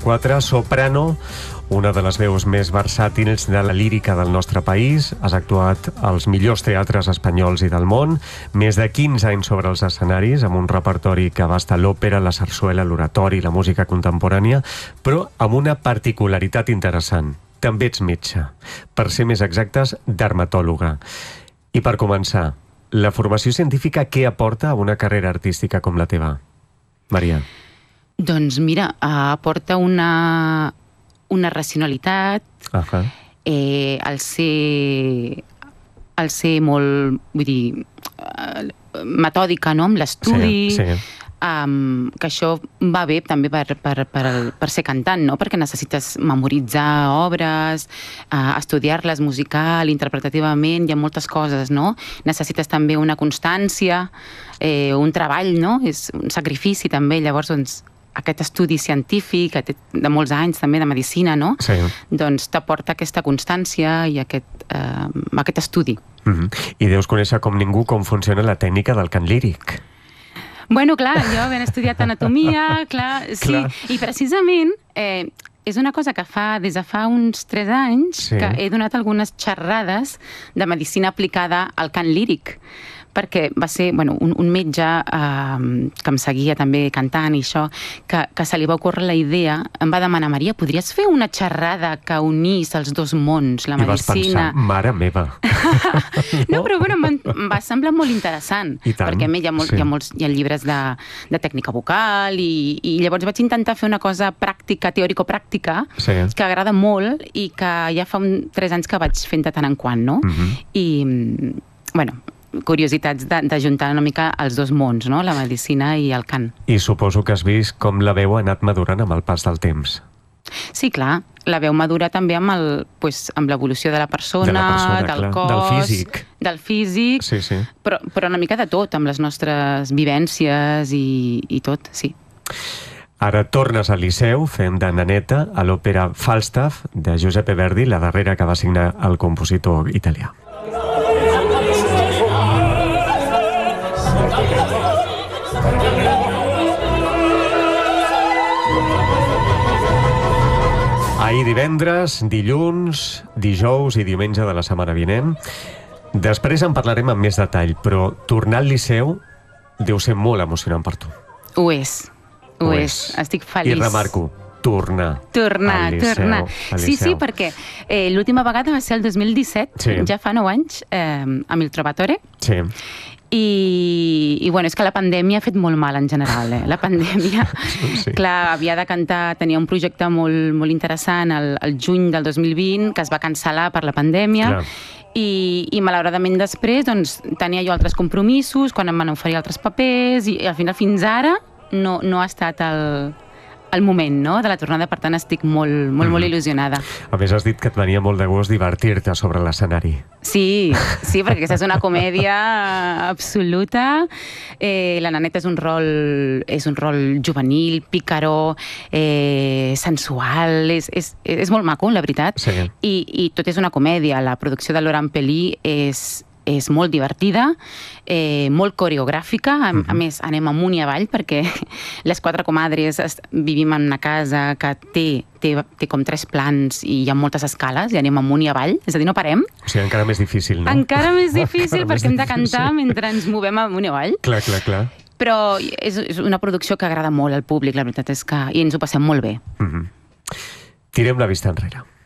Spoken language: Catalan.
24, soprano, una de les veus més versàtils de la lírica del nostre país. Has actuat als millors teatres espanyols i del món, més de 15 anys sobre els escenaris, amb un repertori que abasta l'òpera, la sarsuela, l'oratori, la música contemporània, però amb una particularitat interessant. També ets metge, per ser més exactes, dermatòloga. I per començar, la formació científica què aporta a una carrera artística com la teva? Maria. Doncs mira, aporta una racionalitat, al ser molt, vull dir, metòdica, no?, amb l'estudi, que això va bé també per ser cantant, no?, perquè necessites memoritzar obres, estudiar-les musical, interpretativament, hi ha moltes coses, no? Necessites també una constància, un treball, no?, és un sacrifici també, llavors, doncs, aquest estudi científic de molts anys també de medicina, no? Sí. Doncs t'aporta aquesta constància i aquest estudi. I deus conèixer com ningú com funciona la tècnica del cant líric. Bueno, clar, jo havent estudiat anatomia, clar, sí, i precisament és una cosa que des de fa uns 3 anys que he donat algunes xerrades de medicina aplicada al cant líric, perquè va ser un metge que em seguia també cantant i això, que se li va ocórrer la idea, em va demanar: Maria, podries fer una xerrada que unís els dos mons, la medicina? I vas pensar, mare meva. No, però bueno, em va semblar molt interessant, perquè a mi hi ha llibres de tècnica vocal i llavors vaig intentar fer una cosa pràctica, teòrico-pràctica, que agrada molt i que ja fa 3 anys que vaig fent de tant en quant, no? I, bueno, curiositats d'ajuntar una mica els dos mons, no?, la medicina i el cant. I suposo que has vist com la veu ha anat madurant amb el pas del temps. Sí, clar, la veu madura també amb l'evolució de la persona, del cos, del físic, però una mica de tot, amb les nostres vivències i tot, sí. Ara tornes al Liceu fent de naneta a l'òpera Falstaff de Giuseppe Verdi, la darrera que va signar el compositor italià. Ahir divendres, dilluns, dijous i diumenge de la setmana vinent. Després en parlarem amb més detall, però tornar al Liceu deu ser molt emocionant per tu. Ho és. Estic feliç. I remarco, tornar al Liceu. Sí, perquè l'última vegada va ser el 2017, ja fa 9 anys, amb il Trovatore. Sí. I bueno, és que la pandèmia ha fet molt mal en general, La pandèmia, clar, havia de cantar, tenia un projecte molt interessant al juny del 2020, que es va cancel·lar per la pandèmia, i malauradament després doncs tenia jo altres compromisos, quan em van oferir altres papers, i al final fins ara no ha estat el moment, no?, de la tornada, per tant estic molt il·lusionada. A més, has dit que et venia molt de gust divertir-te sobre l'escenari. Sí, perquè aquesta és una comèdia absoluta. La naneta és un rol juvenil, pícaro, sensual, és molt maco, la veritat. I tot és una comèdia. La producció de Laurent Pelly és molt divertida, molt coreogràfica, a més anem amunt i avall perquè les 4 comadres vivim en una casa que té com 3 plans i hi ha moltes escales i anem amunt i avall, és a dir, no parem. O sigui, encara més difícil, no? Encara més difícil perquè hem de cantar mentre ens movem amunt i avall. Clar. Però és una producció que agrada molt al públic, la veritat és que... i ens ho passem molt bé. Tirem la vista enrere.